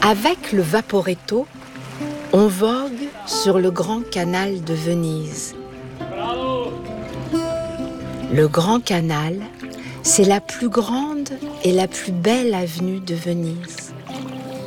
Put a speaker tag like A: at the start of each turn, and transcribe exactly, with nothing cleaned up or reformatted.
A: Avec le Vaporetto, on vogue sur le grand canal de Venise. Le grand canal, c'est la plus grande et la plus belle avenue de Venise.